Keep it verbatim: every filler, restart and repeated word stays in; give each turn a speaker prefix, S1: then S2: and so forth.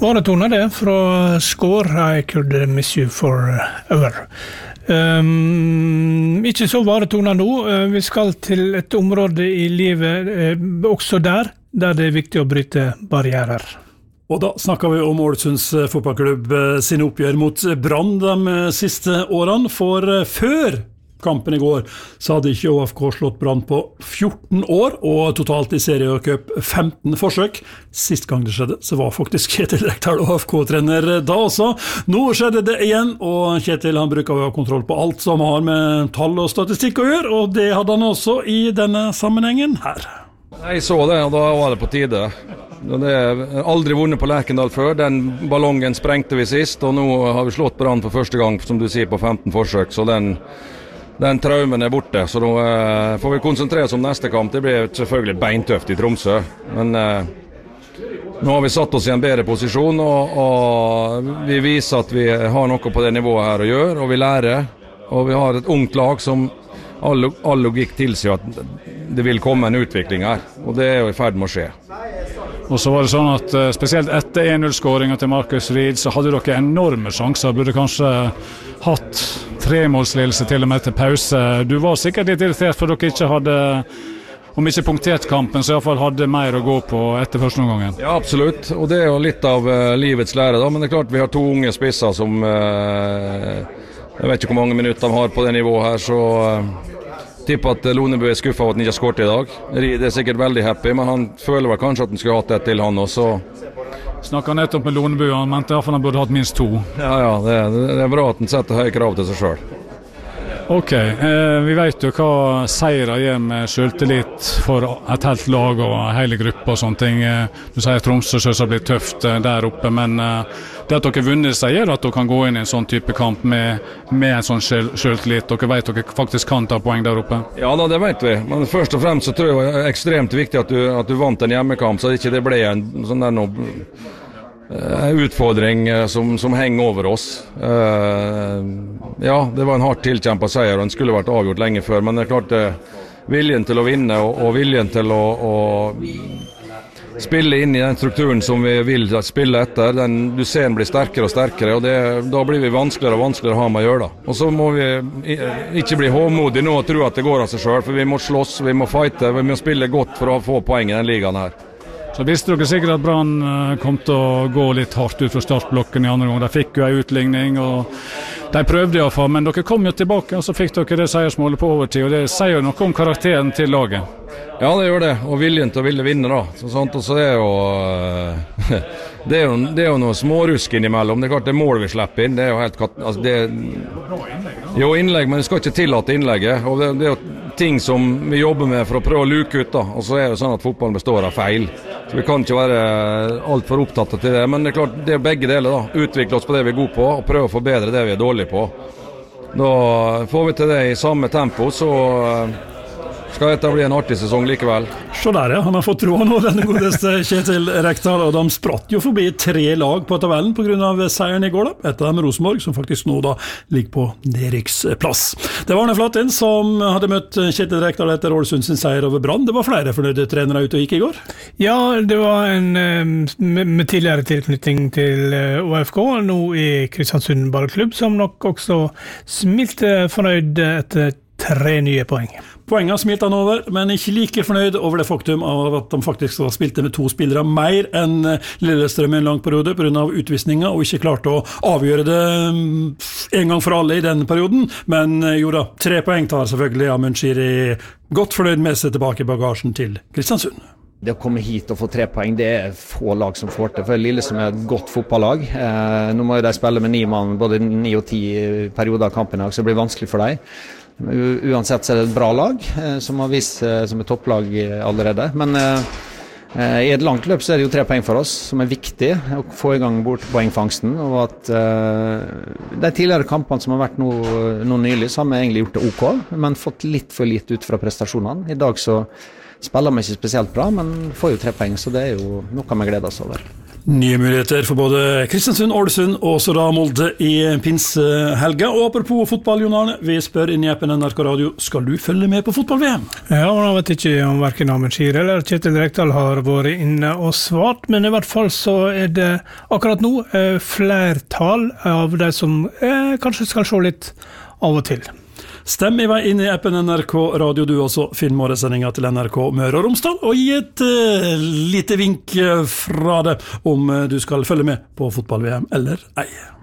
S1: Varetona det fra Score I could miss you forever. Um, ikke så varetona nå. Uh, vi skal til et område i livet uh, også der, der det er viktig å bryte barrierer.
S2: Og da snakker vi om Ålesunds fotballklubb sine oppgjør mot Brann de siste årene, for før kampen i går så hadde ikke ÅFK slått Brann på fjorten år, og totalt i serie og cup femten forsøk. Sist gang det skjedde, så var faktisk Kjetil Rekdal ÅFK-trener da også. Nå skjedde det igjen, og Kjetil han bruker å ha kontroll på alt som har med tall og statistikk å gjøre, og det hadde han også i denne sammenhengen her.
S3: Jeg så det, og da var det på tide. Det er aldri vunnet på Lerkendal før. Den ballongen sprengte vi sist, og nå har vi slått Brann for første gang, som du sier, på femten forsøk, så den Den traumen er borte, så nå eh, får vi konsentrere oss om neste kamp. Det blir selvfølgelig beintøft i Tromsø, men eh, nå har vi satt oss i en bedre posisjon, og, og vi viser at vi har noe på det nivået her å gjøre, og vi lærer, og vi har et ungt lag som all, all logikk tilsier at det vil komme en utvikling her, og det er jo i ferd med å skje.
S4: Og så var det sånn at uh, spesielt etter en null-skåringen til Markus Reed, så hadde dere enorme sjanser. Burde kanskje hatt tremålsledelse til og med til pause. Du var sikkert litt irritert for dere ikke hadde, om ikke punktert kampen, så i hvert fall hadde mer å gå på etter første omgangen.
S3: Ja, absolutt. Og det er jo litt av uh, livets lære da. Men det er klart vi har to unge spisser som uh, jeg vet ikke hvor mange minutter de har på det nivået her, så uh, tipper at Loneby er skuffet av at han ikke har skåret i dag. Reed er sikkert veldig happy, men han føler vel kanskje at han skulle hatt det til han også.
S4: Snakket nettopp med Loneby, han mente i hvert fall han burde hatt minst to.
S3: Ja, ja, det, det er bra at han setter høye krav til seg selv.
S4: Ok, eh, vi vet jo hva seirer gjør med selvtillit for et helt lag og hele gruppa og sånne ting. Du sier Tromsø selvsagt blir tøft der oppe, men eh, det at dere vunnet seg gjør at dere kan gå inn i en sånn type kamp med, med en sånn selvtillit. Dere vet dere faktisk kan ta poeng der oppe.
S3: Ja da, det vet vi. Men først og fremst så tror jeg det er ekstremt viktig at du, at du vant en hjemmekamp, så det ikke ble en sånn der noe utfordring som, som henger over oss. Uh, ja, det var en hardt tilkjempet seier, og den skulle vært avgjort lenge før, men det er klart uh, viljen til å vinne og, og viljen til å, å spille inn i den strukturen som vi vil spille etter, den, du ser den blir sterkere og sterkere, og det, da blir vi vanskeligere og vanskeligere å ha med å gjøre da. Og så må vi ikke bli håmodige nå og tro at det går av seg selv, for vi må slåss, vi må fighte, vi må spille godt for å få poeng i den ligaen her.
S4: Så visste dere sikkert at Brann kom til å gå litt hardt ut fra startblokken i andre gang. De fikk jo en utligning, og de prøvde i hvert fall, men dere kom jo tilbake, og så fikk dere det seiersmålet på overtid, og det sier jo noe om karakteren til laget.
S3: Ja, det gjør det, og viljen til å ville vinne da. Så sant, og så er jo, det er jo, det er jo noe smårusk innimellom. Det er klart det mål vi slipper inn, det er jo helt, altså det jo innlegg, men vi skal ikke tillate innlegget, og det, det er jo ting som vi jobber med for å prøve å luke ut da, og så er det sånn at fotballen består av feil. Så vi kan ikke være alt for opptatt til det, men det er klart det er begge deler da. Utvikle oss på det vi er gode på, og prøve å forbedre det vi er dårlige på. Da får vi til det i samme tempo, så skal dette bli en artig sesong likevel.
S2: Så der ja, han har fått råd nå, denne godeste Kjetil Rekdal, og de spratt jo forbi tre lag på tabellen på grunn av seieren i går da, etter dem Rosenborg, som faktisk nå da ligger på nedrykksplass. Det var Arne Flatin som hadde møtt Kjetil Rekdal etter Ålesund sin seier over Brann. Det var flere fornøyde trenere ute og gikk i går.
S1: Ja, det var en med, med tidligere tilknytning til ÅFK, nå i Kristiansund ballklubb, som nok også smilte fornøyd etter tre nye poeng.
S2: Poenget smilte han over, men ikke like fornøyd over det faktum av at de faktisk spilte med to spillere mer enn Lillestrøm i en lang periode på grunn av utvisninger, og ikke klarte å avgjøre det en gang for alle i denne perioden. Men jo da, tre poeng tar selvfølgelig Amund Shiri godt fornøyd med seg tilbake i bagasjen til Kristiansund.
S5: Det å komme hit og få tre poeng, det er få lag som får til, for Lillestrøm er et godt fotballag. Eh, nå må jo de spille med ni mann, både ni og ti perioder av kampen, så det blir vanskelig for dem. Uansett så er det et bra lag eh, som har vist eh, som et topplag allerede, men eh, i et langt løp så er det jo tre poeng for oss som er viktig å få i gang bort poengfangsten, og at eh, de tidligere kampene som har vært nå, nå nylig, så har vi egentlig gjort det ok, men fått litt for lite ut fra prestasjonene. I dag så spiller vi ikke spesielt bra, men får jo tre poeng, så det er jo noe vi gleder oss over.
S2: Nye muligheter for både Kristiansund, Ålesund og så da Molde i pinsehelga. Og apropos fotball, Jon Arne, vi spør inn i appen N R K Radio, skal du følge med på fotball-V M?
S1: Ja, og jeg vet ikke om hverken Amund Schier eller Kjetil Rekdal har vært inne og svart, men i hvert fall så er det akkurat nå eh, flertall av de som eh, kanskje skal se litt av og til.
S2: Stem i vei inn i appen N R K Radio, du også. Finn morgensendinga til N R K Møre og Romsdal, og gi et uh, lite vink fra det om uh, du skal følge med på fotball-V M eller ei.